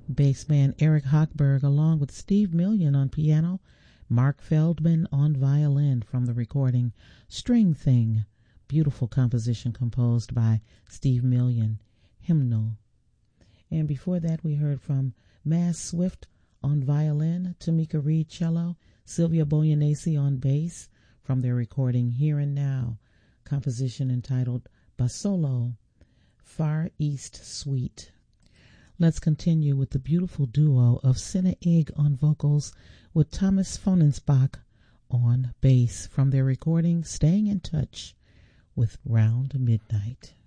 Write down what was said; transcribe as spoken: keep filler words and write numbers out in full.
Bassman Eric Hochberg along with Steve Million on piano, Mark Feldman on violin from the recording String Thing, beautiful composition composed by Steve Million, Hymnal. And before that we heard from Mass Swift on violin, Tamika Reed cello, Sylvia Boyanese on bass from their recording Here and Now, composition entitled Basolo, Far East Suite. Let's continue with the beautiful duo of Senna Ig on vocals with Thomas Fonensbach on bass from their recording Staying in Touch with Round Midnight.